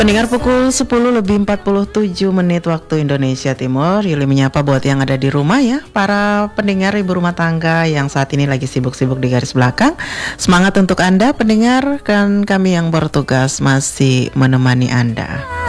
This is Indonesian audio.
Pendengar pukul 10 lebih 47 menit waktu Indonesia Timur. Yuli menyapa buat yang ada di rumah ya, para pendengar ibu rumah tangga yang saat ini lagi sibuk-sibuk di garis belakang. Semangat untuk Anda pendengar, kan kami yang bertugas masih menemani Anda.